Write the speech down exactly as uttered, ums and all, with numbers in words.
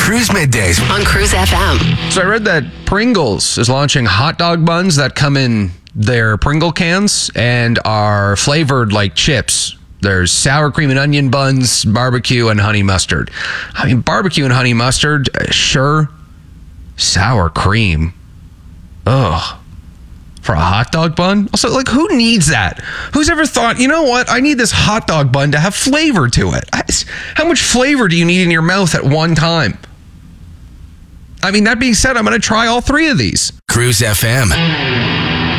Cruise Middays on Cruise F M. So I read that Pringles is launching hot dog buns that come in their Pringle cans and are flavored like chips. There's sour cream and onion buns, barbecue, and honey mustard. I mean, barbecue and honey mustard, uh, sure. Sour cream. Ugh. For a hot dog bun? Also, like, who needs that? Who's ever thought, you know what? I need this hot dog bun to have flavor to it. How much flavor do you need in your mouth at one time? I mean, that being said, I'm going to try all three of these. Cruise F M.